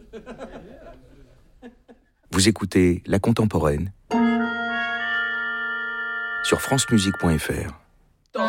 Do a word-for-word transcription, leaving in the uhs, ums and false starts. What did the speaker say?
Vous écoutez La Contemporaine sur francemusique point f r.